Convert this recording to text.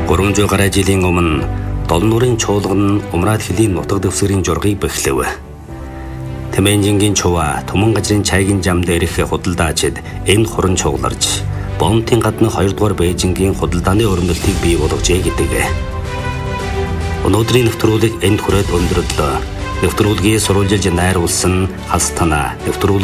300 гаруй жилийн өмнө Долон нуурын чуулган нь Умраад хөлийн нутаг дэвсгэрийн жургыг бэхлэв. Тэмэнжингийн чуваа Түмэн газрын чайгийн зам дээрх худалдаачид энэ хуран чууларч Бомтын гадна 2 дугаар Бээжингийн худалдааны өрнөлтийг бий болгожээ гэдэг. Өнөөдрийн нэвтрүүлэг энд хүрээд өндөрлөө. Нэвтрүүлгийг сурвалжилж найруулсан Хас Тана, нэвтрүүлэг